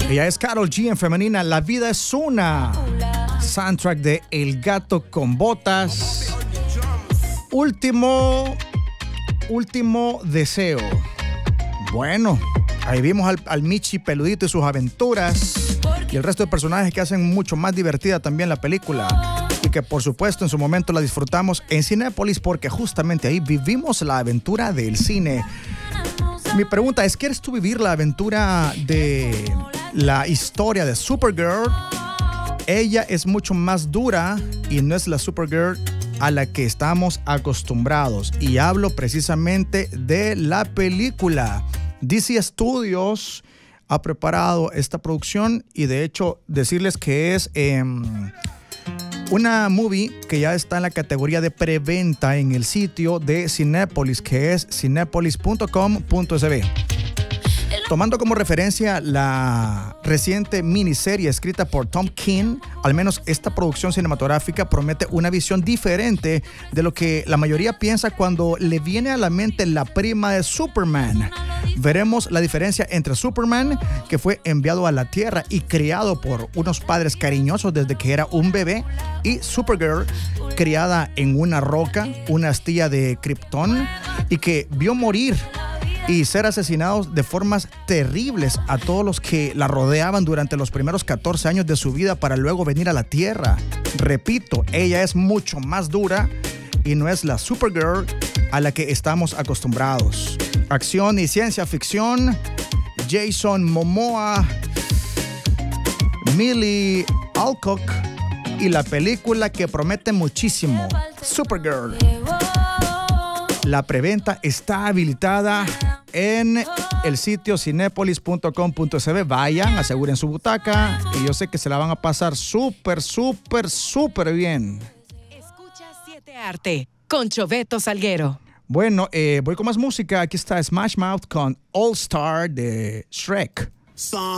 Ella es Karol G en femenina. La vida es una. Soundtrack de El gato con botas. Último deseo. Bueno, ahí vimos al Michi peludito y sus aventuras. Y el resto de personajes que hacen mucho más divertida también la película. Y que por supuesto en su momento la disfrutamos en Cinépolis porque justamente ahí vivimos la aventura del cine. Mi pregunta es, ¿quieres tú vivir la aventura de la historia de Supergirl? Ella es mucho más dura y no es la Supergirl a la que estamos acostumbrados. Y hablo precisamente de la película. DC Studios ha preparado esta producción y de hecho decirles que es una movie que ya está en la categoría de preventa en el sitio de Cinépolis, que es cinepolis.com.sb. Tomando como referencia la reciente miniserie escrita por Tom King, al menos esta producción cinematográfica promete una visión diferente de lo que la mayoría piensa cuando le viene a la mente la prima de Superman. Veremos la diferencia entre Superman, que fue enviado a la Tierra y criado por unos padres cariñosos desde que era un bebé, y Supergirl, criada en una roca, una astilla de Krypton, y que vio morir y ser asesinados de formas terribles a todos los que la rodeaban durante los primeros 14 años de su vida para luego venir a la Tierra. Repito, ella es mucho más dura y no es la Supergirl a la que estamos acostumbrados. Acción y ciencia ficción, Jason Momoa, Millie Alcock y la película que promete muchísimo, Supergirl. La preventa está habilitada en el sitio cinepolis.com.sb. Vayan, aseguren su butaca y yo sé que se la van a pasar súper bien. Escucha 7 Arte con Choveto Salguero. Bueno, voy con más música. Aquí está Smash Mouth con All Star de Shrek.